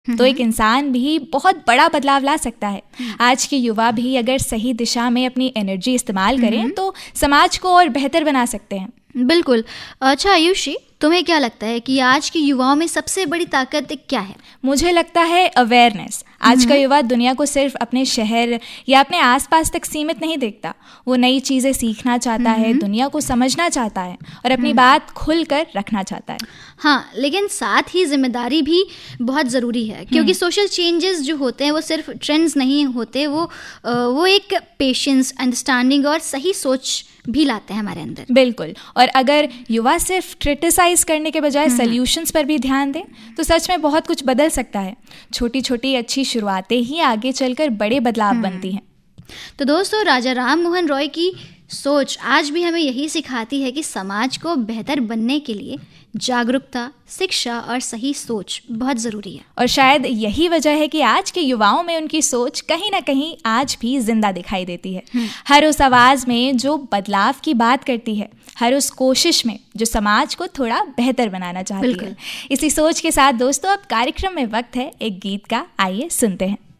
तो एक इंसान भी बहुत बड़ा बदलाव ला सकता है। आज के युवा भी अगर सही दिशा में अपनी एनर्जी इस्तेमाल करें तो समाज को और बेहतर बना सकते हैं। बिल्कुल। अच्छा आयुषी, तुम्हें क्या लगता है कि आज के युवाओं में सबसे बड़ी ताकत क्या है? मुझे लगता है अवेयरनेस। आज का युवा दुनिया को सिर्फ अपने शहर या अपने आसपास तक सीमित नहीं देखता। वो नई चीज़ें सीखना चाहता है, दुनिया को समझना चाहता है और अपनी बात खुलकर रखना चाहता है। हाँ, लेकिन साथ ही जिम्मेदारी भी बहुत ज़रूरी है, क्योंकि सोशल चेंजेस जो होते हैं वो सिर्फ ट्रेंड्स नहीं होते, वो एक पेशेंस, अंडरस्टैंडिंग और सही सोच भी लाते हैं हमारे अंदर। बिल्कुल। और अगर युवा सिर्फ क्रिटिसाइज करने के बजाय सॉल्यूशंस पर भी ध्यान दें तो सच में बहुत कुछ बदल सकता है। छोटी छोटी अच्छी शुरुआतें ही आगे चलकर बड़े बदलाव बनती हैं। तो दोस्तों, राजा राम मोहन रॉय की सोच आज भी हमें यही सिखाती है कि समाज को बेहतर बनने के लिए जागरूकता, शिक्षा और सही सोच बहुत ज़रूरी है। और शायद यही वजह है कि आज के युवाओं में उनकी सोच कहीं ना कहीं आज भी जिंदा दिखाई देती है। हर उस आवाज़ में जो बदलाव की बात करती है, हर उस कोशिश में जो समाज को थोड़ा बेहतर बनाना चाहती है। इसी सोच के साथ दोस्तों, अब कार्यक्रम में वक्त है एक गीत का। आइए सुनते हैं।